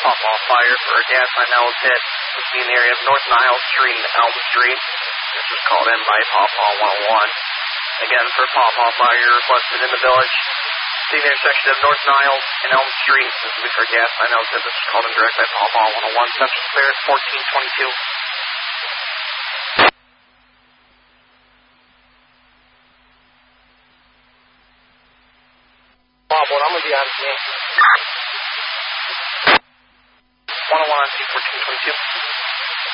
Pawpaw Fire for a gas line that was hit. This will be in the area of North Niles Street and Elm Street. This was called in by Pawpaw 101. Again, for Pawpaw Fire requested in the village. The intersection of North Niles and Elm Street. This will be for a gas line that was hit. This was called in direct by Pawpaw 101. Central clear at 1422. Bob, what I'm going to be on scene. 101 on C1422.